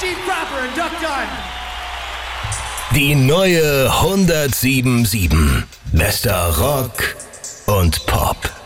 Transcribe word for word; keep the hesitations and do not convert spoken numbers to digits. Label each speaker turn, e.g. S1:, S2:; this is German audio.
S1: Steve Cropper and Duck Dunn.
S2: Die neue hundertsieben Komma sieben. Bester Rock und Pop.